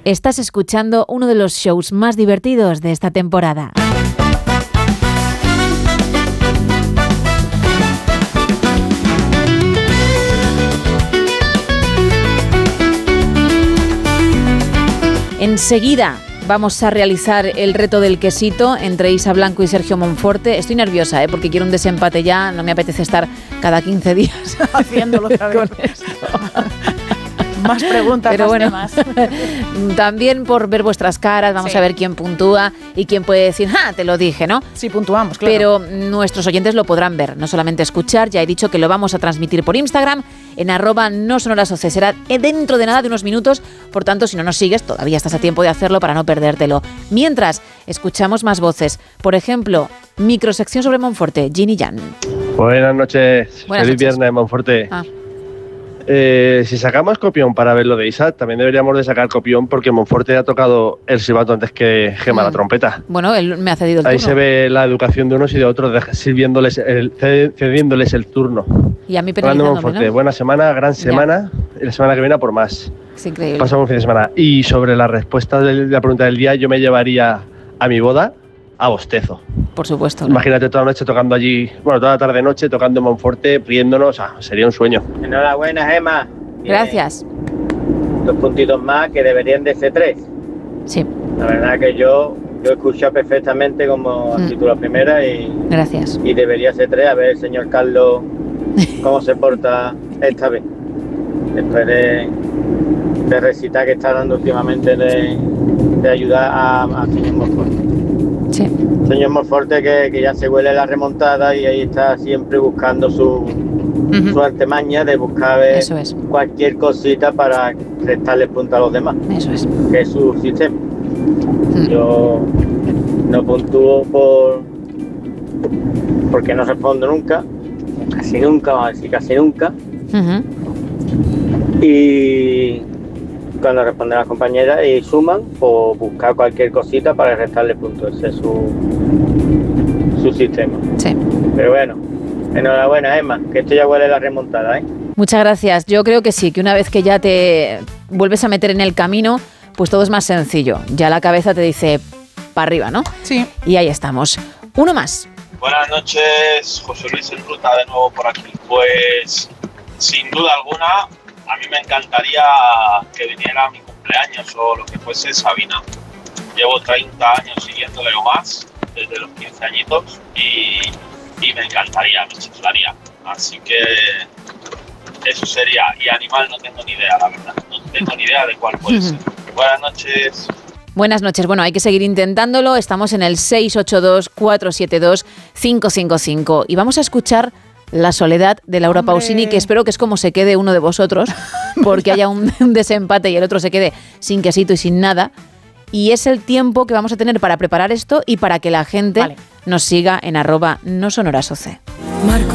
Estás escuchando uno de los shows más divertidos de esta temporada. Enseguida vamos a realizar el reto del quesito entre Isa Blanco y Sergio Monforte. Estoy nerviosa, porque quiero un desempate ya. No me apetece estar cada 15 días haciéndolo otra vez. Con esto. Más preguntas, pero más bueno, temas. También por ver vuestras caras, vamos a ver quién puntúa y quién puede decir, ¡ah, te lo dije!, ¿no? Sí, puntuamos, claro. Pero nuestros oyentes lo podrán ver, no solamente escuchar. Ya he dicho que lo vamos a transmitir por Instagram, en @nosonorasoce. Será dentro de nada, de unos minutos. Por tanto, si no nos sigues, todavía estás a tiempo de hacerlo para no perdértelo. Mientras, escuchamos más voces. Por ejemplo, microsección sobre Monforte, Ginny Jan. Buenas noches. Buenas Feliz noches. viernes, Monforte. Si sacamos copión para ver lo de Isa, también deberíamos de sacar copión porque Monforte ha tocado el silbato antes que Gema la trompeta. Bueno, él me ha cedido el Ahí turno. se ve la educación de unos y de otros, cediéndoles el turno. Y a mí Hablando de penalizándome, Monforte, ¿no? buena semana, gran semana, y la semana que viene a por más. Es increíble. Pasamos un fin de semana. Y sobre la respuesta de la pregunta del día, yo me llevaría a mi boda a Bostezo. Por supuesto. ¿no? Imagínate toda la noche tocando allí, bueno, toda la tarde-noche tocando en Monforte, riéndonos, sería un sueño. Enhorabuena, Gema. Gracias. 2 puntitos más que deberían de ser 3. Sí. La verdad que yo he escuchado perfectamente como has dicho la primera y Gracias. y debería ser 3. A ver el señor Carlos cómo se porta esta vez. Después de recitar que está dando últimamente de ayudar a señor Monforte. Sí. Señor Monforte que ya se huele la remontada y ahí está siempre buscando su artemaña de buscar cualquier cosita para restarle puntos a los demás. Eso es. Que es su sistema. Yo no puntúo porque no respondo nunca. Casi nunca, vamos a decir casi nunca. Y cuando responden las compañeras y suman, pues buscar cualquier cosita para restarle puntos. Ese es su sistema. Sí. Pero bueno, enhorabuena, Emma, que esto ya huele la remontada, ¿eh? Muchas gracias. Yo creo que sí, que una vez que ya te vuelves a meter en el camino, pues todo es más sencillo. Ya la cabeza te dice para arriba, ¿no? Sí. Y ahí estamos. Uno más. Buenas noches, José Luis en Ruta de nuevo por aquí. Pues sin duda alguna, a mí me encantaría que viniera a mi cumpleaños o lo que fuese Sabina. Llevo 30 años siguiéndole o más, desde los 15 añitos, y me encantaría, me chiflaría. Así que eso sería. Y animal no tengo ni idea, la verdad. No tengo ni idea de cuál puede ser. Buenas noches. Buenas noches. Bueno, hay que seguir intentándolo. Estamos en el 682-472-555 y vamos a escuchar La soledad de Laura Pausini, que espero que es como se quede uno de vosotros, porque haya un desempate y el otro se quede sin quesito y sin nada. Y es el tiempo que vamos a tener para preparar esto y para que la gente nos siga en @nosonorasoce. Marco